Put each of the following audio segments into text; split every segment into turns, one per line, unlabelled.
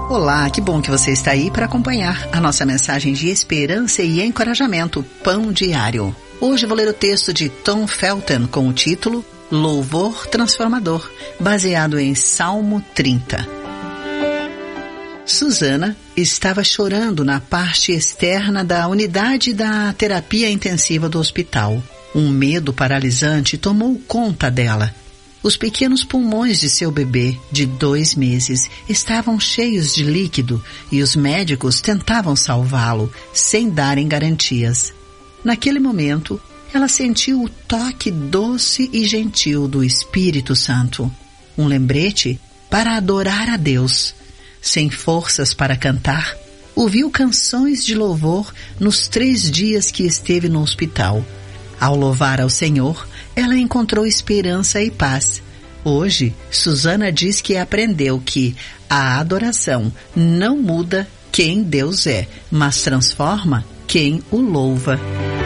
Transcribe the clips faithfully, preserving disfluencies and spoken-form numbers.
Olá, que bom que você está aí para acompanhar a nossa mensagem de esperança e encorajamento, Pão Diário. Hoje vou ler o texto de Tom Felton com o título Louvor Transformador, baseado em Salmo trinta. Susana estava chorando na parte externa da unidade da terapia intensiva do hospital. Um medo paralisante tomou conta dela. Os pequenos pulmões de seu bebê, de dois meses, estavam cheios de líquido e os médicos tentavam salvá-lo, sem darem garantias. Naquele momento, ela sentiu o toque doce e gentil do Espírito Santo. Um lembrete para adorar a Deus. Sem forças para cantar, ouviu canções de louvor nos três dias que esteve no hospital. Ao louvar ao Senhor, ela encontrou esperança e paz. Hoje, Susana diz que aprendeu que a adoração não muda quem Deus é, mas transforma quem o louva.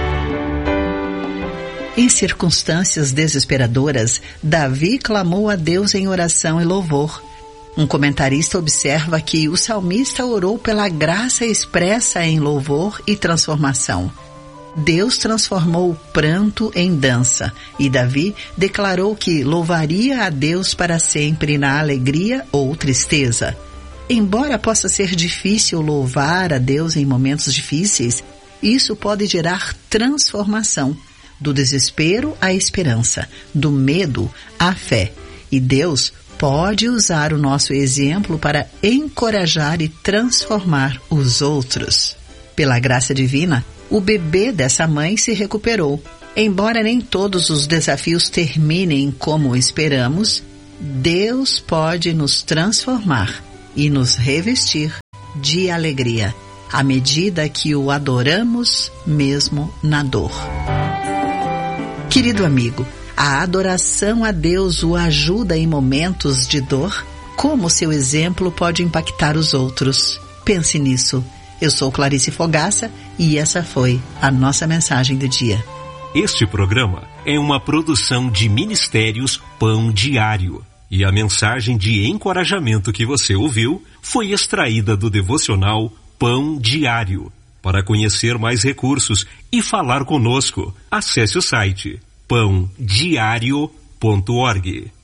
Em circunstâncias desesperadoras, Davi clamou a Deus em oração e louvor. Um comentarista observa que o salmista orou pela graça expressa em louvor e transformação. Deus transformou o pranto em dança, e Davi declarou que louvaria a Deus para sempre na alegria ou tristeza. Embora possa ser difícil louvar a Deus em momentos difíceis, isso pode gerar transformação, do desespero à esperança, do medo à fé. E Deus pode usar o nosso exemplo para encorajar e transformar os outros. Pela graça divina, o bebê dessa mãe se recuperou. Embora nem todos os desafios terminem como esperamos, Deus pode nos transformar e nos revestir de alegria, à medida que o adoramos mesmo na dor. Querido amigo, a adoração a Deus o ajuda em momentos de dor? Como seu exemplo pode impactar os outros? Pense nisso. Eu sou Clarice Fogaça e essa foi a nossa mensagem do dia.
Este programa é uma produção de Ministérios Pão Diário. E a mensagem de encorajamento que você ouviu foi extraída do devocional Pão Diário. Para conhecer mais recursos e falar conosco, acesse o site pão diário ponto org.